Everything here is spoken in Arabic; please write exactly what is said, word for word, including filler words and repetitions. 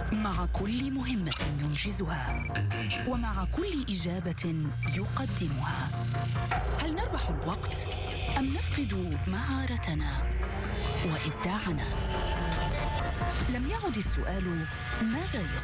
مع كل مهمة ينجزها ومع كل إجابة يقدمها، هل نربح الوقت أم نفقد مهارتنا وإبداعنا؟ لم يعد السؤال ماذا يصنع